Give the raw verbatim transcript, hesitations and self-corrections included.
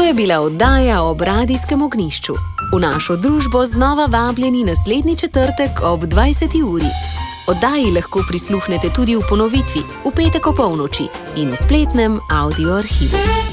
je bila oddaja ob Radijskem ognjišču. V našo družbo znova vabljeni naslednji četrtek ob dvajseti uri. Oddaji lahko prisluhnete tudi v ponovitvi, v petek ob polnoči in v spletnem audio arhivu.